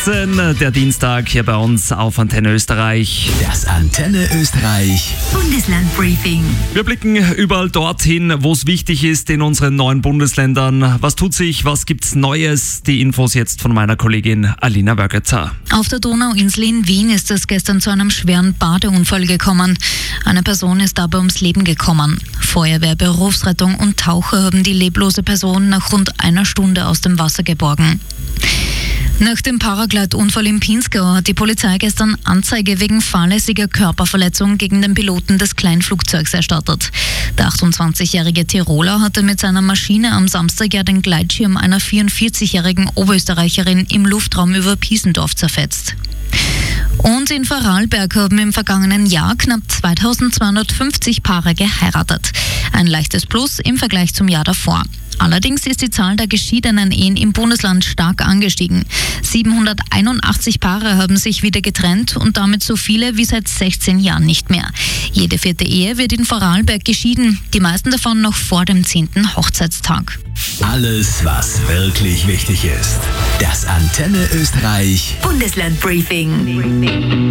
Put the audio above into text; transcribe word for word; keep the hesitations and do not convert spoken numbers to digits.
achtzehn, der Dienstag hier bei uns auf Antenne Österreich. Das Antenne Österreich Bundeslandbriefing. Wir blicken überall dorthin, wo es wichtig ist in unseren neuen Bundesländern. Was tut sich, was gibt's Neues? Die Infos jetzt von meiner Kollegin Alina Wörgetzer. Auf der Donauinsel in Wien ist es gestern zu einem schweren Badeunfall gekommen. Eine Person ist dabei ums Leben gekommen. Feuerwehr, Berufsrettung und Taucher haben die leblose Person nach rund einer Stunde aus dem Wasser geborgen. Nach dem Paraglide-Unfall im Pinzgau hat die Polizei gestern Anzeige wegen fahrlässiger Körperverletzung gegen den Piloten des Kleinflugzeugs erstattet. Der achtundzwanzigjährige Tiroler hatte mit seiner Maschine am Samstag ja den Gleitschirm einer vierundvierzigjährigen Oberösterreicherin im Luftraum über Piesendorf zerfetzt. Und in Vorarlberg haben im vergangenen Jahr knapp zweitausendzweihundertfünfzig Paare geheiratet. Ein leichtes Plus im Vergleich zum Jahr davor. Allerdings ist die Zahl der geschiedenen Ehen im Bundesland stark angestiegen. siebenhunderteinundachtzig Paare haben sich wieder getrennt und damit so viele wie seit sechzehn Jahren nicht mehr. Jede vierte Ehe wird in Vorarlberg geschieden, die meisten davon noch vor dem zehnten Hochzeitstag. Alles, was wirklich wichtig ist. Das Antenne Österreich Bundeslandbriefing.